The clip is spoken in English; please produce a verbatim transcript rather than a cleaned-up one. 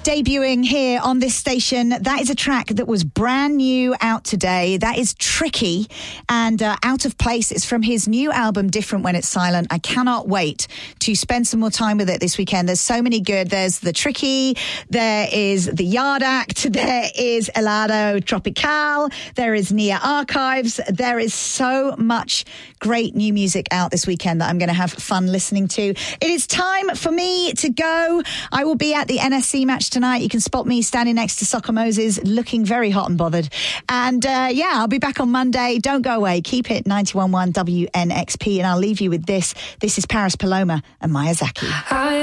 Debuting here on this station, that is a track that was brand new out today. That is Tricky and uh, Out of Place. It's from his new album, Different When It's Silent. I cannot wait to spend some more time with it this weekend. There's so many good. There's the Tricky, there is the Yard Act, there is Helado Tropical, there is Nia Archives. There is so much great new music out this weekend that I'm going to have fun listening to. It is time for me to go. I will be at the N S C match tonight. You can spot me standing next to Soccer Moses, looking very hot and bothered. And uh, yeah, I'll be back on Monday. Don't go away. Keep it ninety-one point one W N X P, and I'll leave you with this. This is Paris Paloma and Miyazaki.